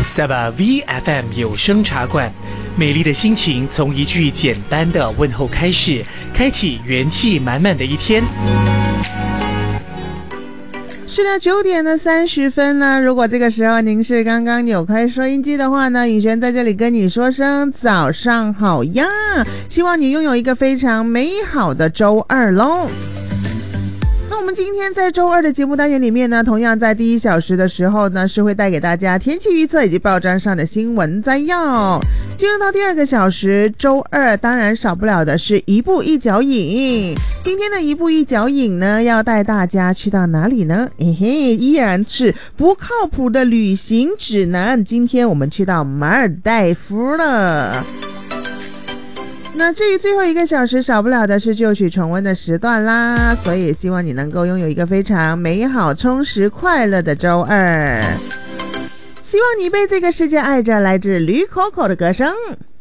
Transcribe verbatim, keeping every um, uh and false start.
萨巴 V F M 有声茶馆，美丽的心情从一句简单的问候开始，开启元气满满的一天。 是的，九点的三十分呢。如果这个时候您是刚刚扭开收音机的话呢，颖璇在这里跟你说声早上好呀，希望你拥有一个非常美好的周二咯。那我们今天在周二的节目单元里面呢，同样在第一小时的时候呢，是会带给大家天气预测以及报章上的新闻摘要。进入到第二个小时，周二当然少不了的是一步一脚印。今天的一步一脚印呢，要带大家去到哪里呢？嘿嘿，依然是不靠谱的旅行指南。今天我们去到马尔代夫了。那至于最后一个小时少不了的是旧曲重温的时段啦，所以希望你能够拥有一个非常美好、充实、快乐的周二。希望你被这个世界爱着，来自驴 Coco 的歌声。